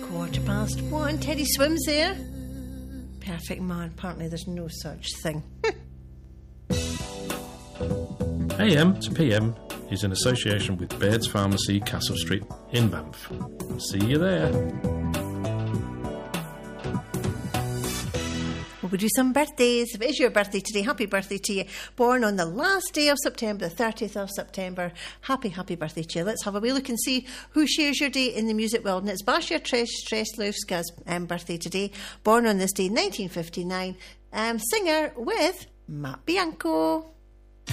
1:15. Teddy Swims there. Perfect man. Apparently there's no such thing. AM to PM is in association with Baird's Pharmacy, Castle Street in Banff. See you there. We'll do some birthdays. If it is your birthday today, happy birthday to you. Born on the last day of September, the 30th of September. Happy birthday to you. Let's have a wee look and see who shares your day in the music world. And it's Basia Treslowska's birthday today. Born on this day, 1959. Singer with Matt Bianco.